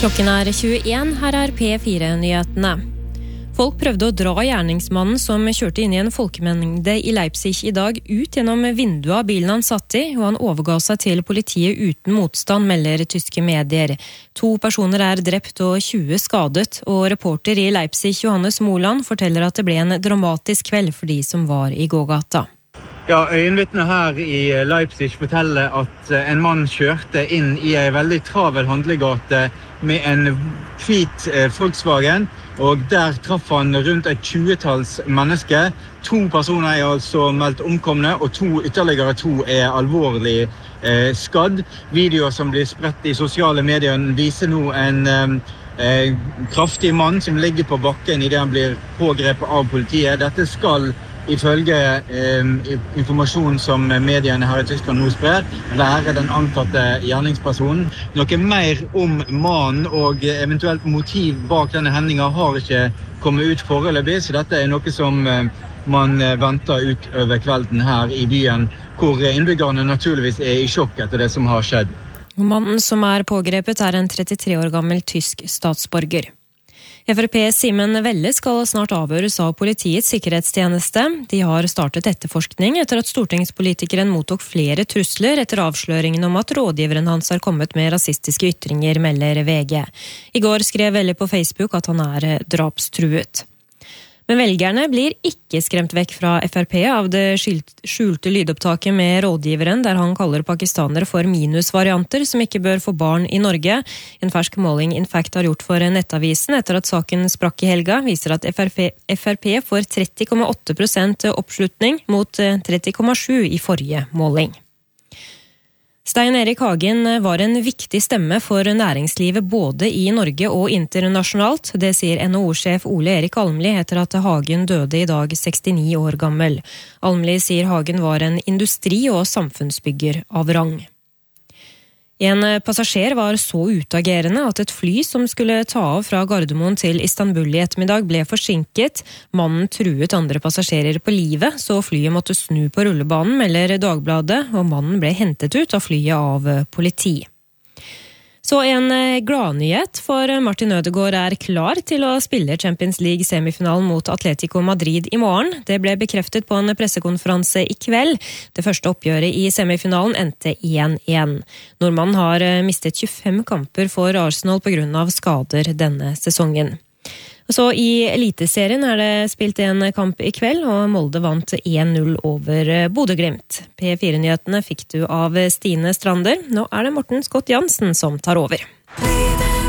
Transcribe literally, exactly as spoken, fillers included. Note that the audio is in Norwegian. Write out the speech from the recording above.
Klokken er tjueen, her er P fire-nyhetene. Folk prøvde å dra gjerningsmannen som kjørte inn i en folkemengde i Leipzig i dag ut gjennom vinduet av bilen han satt i, og han overga seg til politiet uten motstand, melder tyske medier. To personer er drept og tjue skadet, og reporter i Leipzig, Johannes Moland, forteller at det ble en dramatisk kveld for de som var i gågata. Ja, øyenvitner her i Leipzig forteller at en mann kjørte inn i en veldig travel handlegate med en hvit Volkswagen, og der traff han rundt et tjuetalls mennesker. To personer er altså meldt omkomne, og to, ytterligere to er alvorlig eh, skadd. Videoer som blir spredt i sosiale medier viser nå en eh, kraftig mann som ligger på bakken i det han blir pågrepet av politiet. Dette skal ifølge eh, informasjon som mediene her i Tyskland nå sprer, være den antatte gjerningspersonen. Noe mer om mannen og eventuelt motiv bak denne hendingen har ikke kommet ut foreløpig, så dette er noe som eh, man venter ut over kvelden her i byen, hvor innbyggerne naturligvis er i sjokk etter det som har skjedd. Mannen som er pågrepet er en trettitre år gammel tysk statsborger. F R P's Simen Velle skal snart avhøres av politiets sikkerhetstjeneste. De har startet etterforskning etter at stortingspolitikeren mottok flere trusler etter avsløringen om at rådgiveren hans har kommet med rasistiske ytringer, melder V G. I går skrev Velle på Facebook at han er drapstruet. Men velgerne blir ikke skremt vekk fra F R P av det skjulte lydopptaket med rådgiveren, der han kaller pakistanere for minusvarianter som ikke bør få barn i Norge. En fersk måling Infact har gjort for Nettavisen etter at saken sprakk i helga, viser at F R P, F R P får tretti komma åtte prosent oppslutning mot tretti komma sju i forrige måling. Stein Erik Hagen var en viktig stemme for næringslivet både i Norge og internasjonalt. Det sier N H O-sjef Ole Erik Almli etter at Hagen døde i dag sekstini år gammel. Almli sier Hagen var en industri- og samfunnsbygger av rang. En passasjer var så utagerende at et fly som skulle ta av fra Gardermoen til Istanbul i ettermiddag ble forsinket. Mannen truet andre passasjerer på livet, så flyet måtte snu på rullebanen, melder Dagbladet, og mannen ble hentet ut av flyet av politi. Så en gladnyhet, for Martin Ødegaard er klar til å spille Champions League-semifinalen mot Atletico Madrid i morgen. Det ble bekreftet på en pressekonferanse i kveld. Det første oppgjøret i semifinalen endte én én. Nordmannen har mistet tjuefem kamper for Arsenal på grunn av skader denne sesongen. Så i Eliteserien er det spilt en kamp i kveld, og Molde vant én null over Bodø/Glimt. P fire-nyhetene fikk du av Stine Strander. Nå er det Morten Scott Jansen som tar over.